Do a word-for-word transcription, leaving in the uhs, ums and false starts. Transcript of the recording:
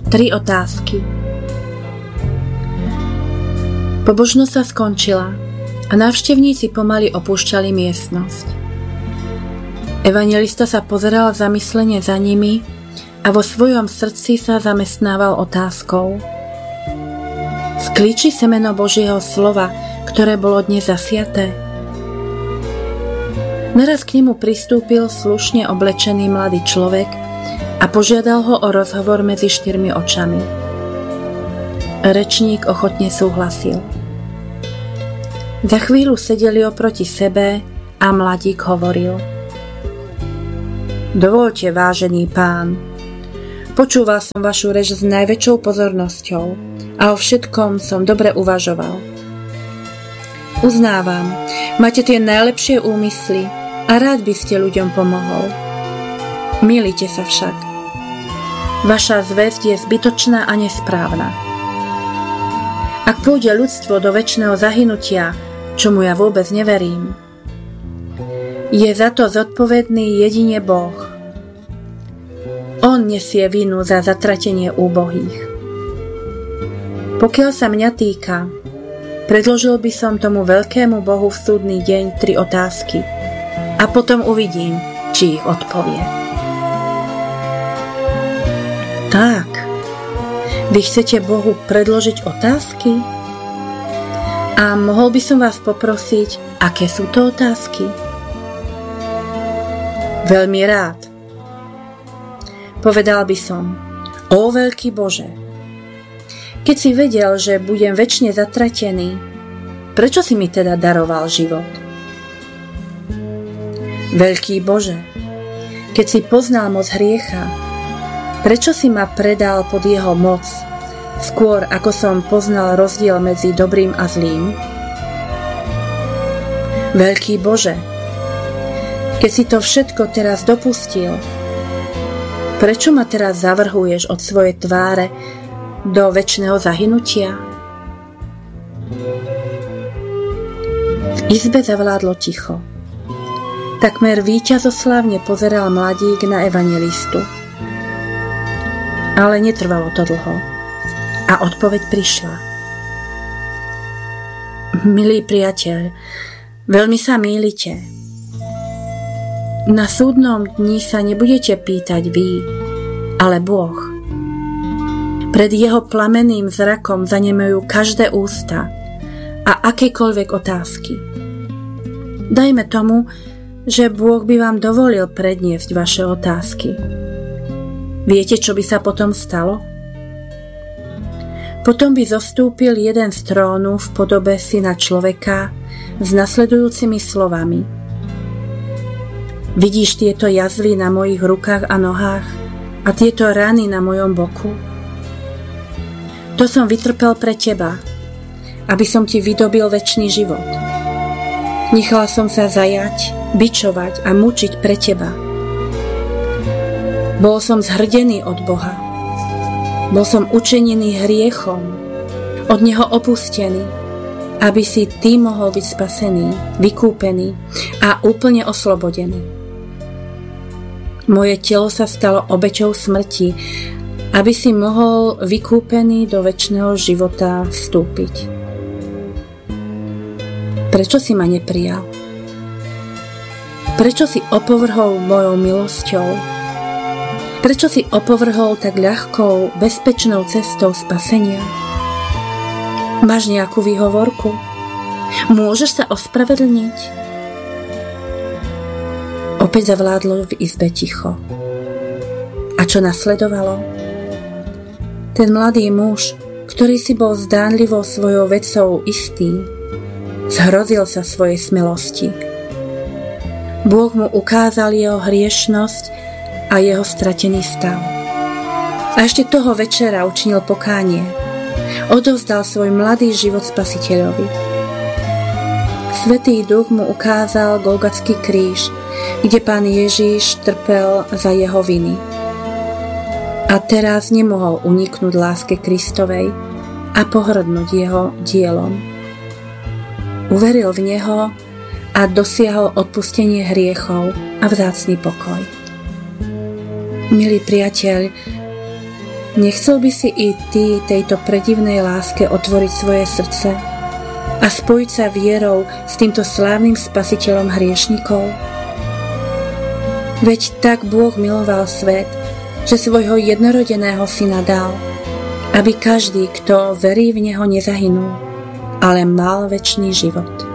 Tri otázky. Pobožnosť sa skončila a návštevníci pomaly opúšťali miestnosť. Evanjelista sa pozeral zamyslene za nimi a vo svojom srdci sa zamestnával otázkou. Sklíči semeno Božieho slova, ktoré bolo dnes zasiaté? Naraz k nemu pristúpil slušne oblečený mladý človek a požiadal ho o rozhovor medzi štyrmi očami. Rečník ochotne súhlasil. Za chvíľu sedeli oproti sebe a mladík hovoril. Dovoľte, vážený pán, počúval som vašu reč s najväčšou pozornosťou a o všetkom som dobre uvažoval. Uznávam, máte tie najlepšie úmysly a rád by ste ľuďom pomohol. Mýlite sa však. Vaša zvesť je zbytočná a nesprávna. Ak pôjde ľudstvo do večného zahynutia, čomu ja vôbec neverím, je za to zodpovedný jedine Boh. On nesie vinu za zatratenie úbohých. Pokiaľ sa mňa týka, predložil by som tomu veľkému Bohu v súdny deň tri otázky a potom uvidím, či ich odpovie. Tak, vy chcete Bohu predložiť otázky? A mohol by som vás poprosiť, aké sú to otázky? Veľmi rád. Povedal by som, ó veľký Bože, keď si vedel, že budem večne zatratený, prečo si mi teda daroval život? Veľký Bože, keď si poznal moc hriecha, prečo si ma predal pod jeho moc, skôr ako som poznal rozdiel medzi dobrým a zlým? Veľký Bože, keď si to všetko teraz dopustil, prečo ma teraz zavrhuješ od svojej tváre do večného zahynutia? V izbe zavládlo ticho. Takmer víťazoslávne pozeral mladík na evanjelistu. Ale netrvalo to dlho. A odpoveď prišla. Milý priateľ, veľmi sa mýlite. Na súdnom dni sa nebudete pýtať vy, ale Boh. Pred jeho plamenným zrakom zanemajú každé ústa a akékoľvek otázky. Dajme tomu, že Boh by vám dovolil predniesť vaše otázky. Viete, čo by sa potom stalo? Potom by zostúpil jeden z trónu v podobe syna človeka s nasledujúcimi slovami. Vidíš tieto jazvy na mojich rukách a nohách a tieto rany na mojom boku? To som vytrpel pre teba, aby som ti vydobil večný život. Nechala som sa zajať, bičovať a mučiť pre teba. Bol som zhrdený od Boha. Bol som učenený hriechom, od neho opustený, aby si ty mohol byť spasený, vykúpený a úplne oslobodený. Moje telo sa stalo obeťou smrti, aby si mohol vykúpený do večného života vstúpiť. Prečo si ma neprijal? Prečo si opovrhol mojou milosťou? Prečo si opovrhol tak ľahkou, bezpečnou cestou spasenia? Máš nejakú výhovorku? Môžeš sa ospravedlniť? Opäť zavládlo v izbe ticho. A čo nasledovalo? Ten mladý muž, ktorý si bol zdánlivo svojou vecou istý, zhrozil sa svojej smelosti. Boh mu ukázal jeho hriešnosť a jeho stratený stav. A ešte toho večera učinil pokánie. Odovzdal svoj mladý život Spasiteľovi. Svätý Duch mu ukázal Golgatský kríž, kde Pán Ježiš trpel za jeho viny. A teraz nemohol uniknúť láske Kristovej a pohrdnúť jeho dielom. Uveril v neho a dosiahol odpustenie hriechov a vzácny pokoj. Milý priateľ, Nechcel by si i ty tejto predivnej láske otvoriť svoje srdce a spojiť sa vierou s týmto slávnym spasiteľom hriešnikov? Veď tak Boh miloval svet, že svojho jednorodeného syna dal, aby každý, kto verí v neho, nezahynul, ale mal večný život.